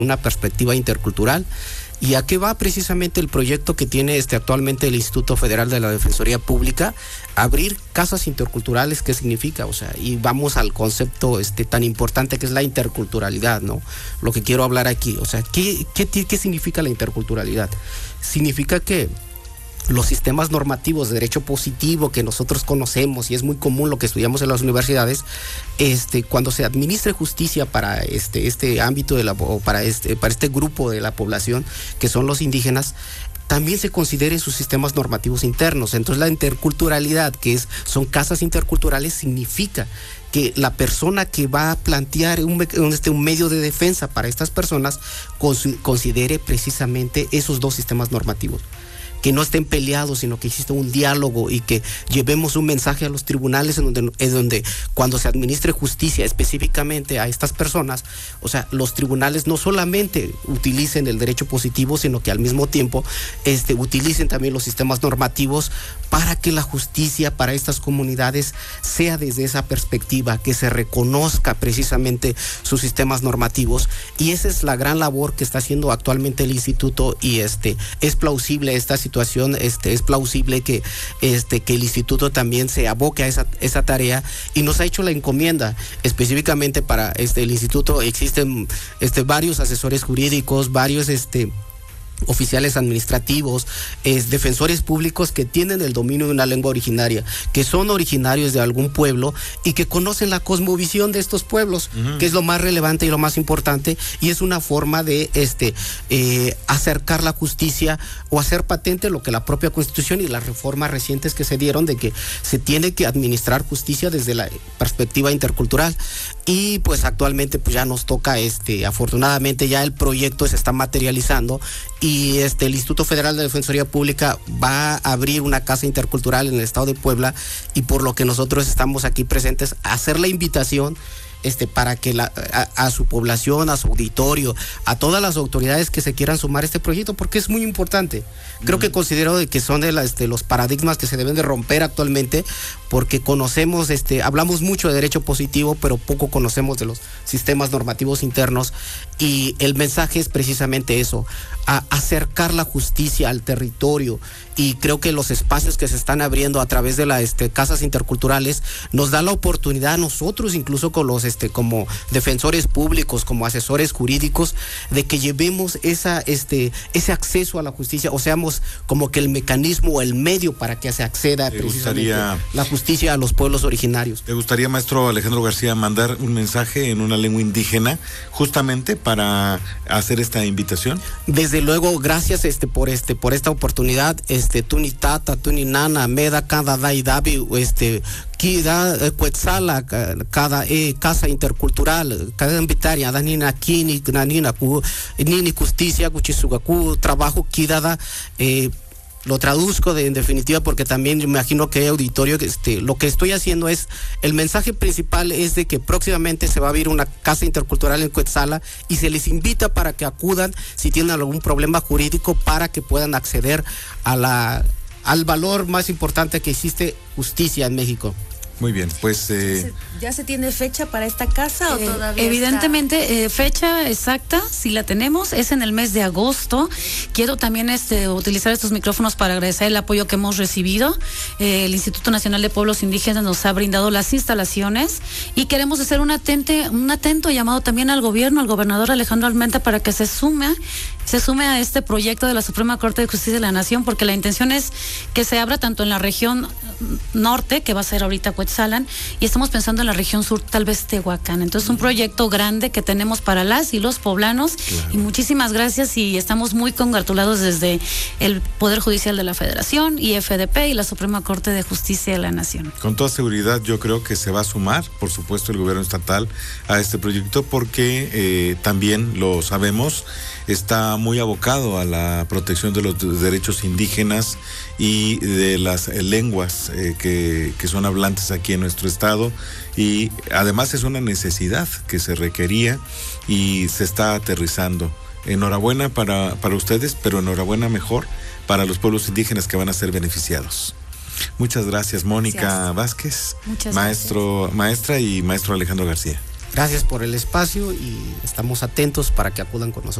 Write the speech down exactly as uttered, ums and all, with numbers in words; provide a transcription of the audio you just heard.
una perspectiva intercultural. ¿Y a qué va precisamente el proyecto que tiene este actualmente el Instituto Federal de la Defensoría Pública? Abrir casas interculturales. ¿Qué significa? O sea, y vamos al concepto este tan importante que es la interculturalidad, ¿no? Lo que quiero hablar aquí, o sea, ¿qué, qué, qué significa la interculturalidad? Significa que los sistemas normativos de derecho positivo que nosotros conocemos, y es muy común lo que estudiamos en las universidades, este, cuando se administre justicia para este, este ámbito de la, o para este, para este grupo de la población, que son los indígenas, también se consideren sus sistemas normativos internos. Entonces la interculturalidad, que es, son casas interculturales, significa que la persona que va a plantear un, un, este, un medio de defensa para estas personas considere precisamente esos dos sistemas normativos, que no estén peleados, sino que exista un diálogo y que llevemos un mensaje a los tribunales en donde, en donde cuando se administre justicia específicamente a estas personas, o sea, los tribunales no solamente utilicen el derecho positivo, sino que al mismo tiempo este, utilicen también los sistemas normativos para que la justicia para estas comunidades sea desde esa perspectiva, que se reconozca precisamente sus sistemas normativos. Y esa es la gran labor que está haciendo actualmente el instituto, y este, es plausible esta situación situación, este, es plausible que, este, que el instituto también se aboque a esa, esa tarea, y nos ha hecho la encomienda específicamente para este, el instituto. Existen este, varios asesores jurídicos, varios este, oficiales administrativos, es, defensores públicos que tienen el dominio de una lengua originaria, que son originarios de algún pueblo y que conocen la cosmovisión de estos pueblos, uh-huh. que es lo más relevante y lo más importante, y es una forma de este, eh, acercar la justicia o hacer patente lo que la propia Constitución y las reformas recientes que se dieron, de que se tiene que administrar justicia desde la perspectiva intercultural. Y pues actualmente pues ya nos toca, este, afortunadamente ya el proyecto se está materializando, y este, el Instituto Federal de Defensoría Pública va a abrir una casa intercultural en el estado de Puebla, y por lo que nosotros estamos aquí presentes, a hacer la invitación este, para que la, a, a su población, a su auditorio, a todas las autoridades que se quieran sumar a este proyecto, porque es muy importante. Creo uh-huh. que considero de que son de, la, este, los paradigmas que se deben de romper actualmente, porque conocemos, este, hablamos mucho de derecho positivo, pero poco conocemos de los sistemas normativos internos, y el mensaje es precisamente eso, a acercar la justicia al territorio. Y creo que los espacios que se están abriendo a través de las este, casas interculturales nos da la oportunidad a nosotros, incluso con los este, como defensores públicos, como asesores jurídicos, de que llevemos esa, este, ese acceso a la justicia, o seamos como que el mecanismo o el medio para que se acceda precisamente gustaría, la justicia a los pueblos originarios. ¿Te gustaría, maestro Alejandro García, mandar un mensaje en una lengua indígena justamente para hacer esta invitación? Desde luego, gracias este, por, este, por esta oportunidad. Este, tu ni tata, tu ni nana, meda cada da y davi, este, kida cuetzala, cada eh, casa intercultural, cada invitaria, da nina kini, nanina ku, nini justicia, kuchisugaku, trabajo kida eh, lo traduzco de, en definitiva, porque también me imagino que hay auditorio, que este, lo que estoy haciendo es, el mensaje principal es de que próximamente se va a abrir una casa intercultural en Cuetzala, y se les invita para que acudan si tienen algún problema jurídico, para que puedan acceder a la, al valor más importante que existe, justicia en México. Muy bien, pues... Eh... ¿Ya se tiene fecha para esta casa eh, o todavía Evidentemente, eh, fecha exacta, si la tenemos, es en el mes de agosto. Quiero también este, utilizar estos micrófonos para agradecer el apoyo que hemos recibido. Eh, el Instituto Nacional de Pueblos Indígenas nos ha brindado las instalaciones, y queremos hacer un, atente, un atento llamado también al gobierno, al gobernador Alejandro Armenta, para que se sume, se sume a este proyecto de la Suprema Corte de Justicia de la Nación, porque la intención es que se abra tanto en la región norte, que va a ser ahorita Cuetzalan, y estamos pensando en la región sur, tal vez Tehuacán. Entonces, un proyecto grande que tenemos para las y los poblanos, claro. Y muchísimas gracias, y estamos muy congratulados desde el Poder Judicial de la Federación, y F D P y la Suprema Corte de Justicia de la Nación. Con toda seguridad, yo creo que se va a sumar, por supuesto, el gobierno estatal a este proyecto, porque eh, también lo sabemos, está muy abocado a la protección de los derechos indígenas y de las eh, lenguas eh, que, que son hablantes aquí en nuestro estado, y además es una necesidad que se requería y se está aterrizando. Enhorabuena para, para ustedes, pero enhorabuena mejor para los pueblos indígenas que van a ser beneficiados. Muchas gracias, Mónica gracias. Vázquez, Muchas maestro, gracias. maestra y maestro Alejandro García. Gracias por el espacio y estamos atentos para que acudan con nosotros.